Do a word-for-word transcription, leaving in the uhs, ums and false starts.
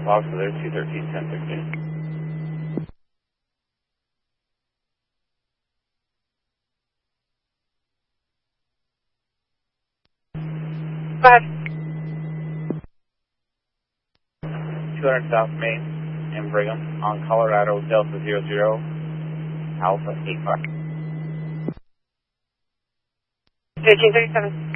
Log for there, two thirteen, ten sixteen. Go ahead. two hundred South Main in Brigham on Colorado Delta zero zero Alpha eight five. thirteen thirty-seven.